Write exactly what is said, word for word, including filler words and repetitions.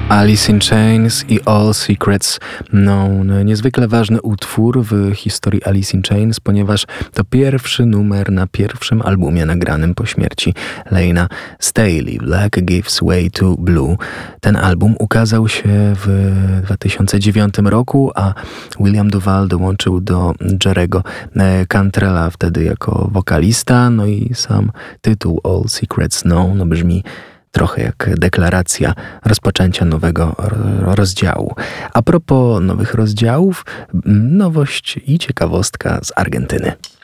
Alice in Chains i All Secrets Known. Niezwykle ważny utwór w historii Alice in Chains, ponieważ to pierwszy numer na pierwszym albumie nagranym po śmierci Layna Staley. Black Gives Way to Blue. Ten album ukazał się w dwa tysiące dziewiątym roku, a William Duval dołączył do Jerry'ego Cantrella wtedy jako wokalista. No i sam tytuł All Secrets Known brzmi trochę jak deklaracja rozpoczęcia nowego rozdziału. A propos nowych rozdziałów, nowość i ciekawostka z Argentyny.